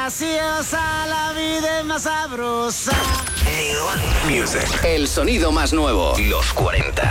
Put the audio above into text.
graciosa, la vida es más sabrosa. Music. El sonido más nuevo. Los 40.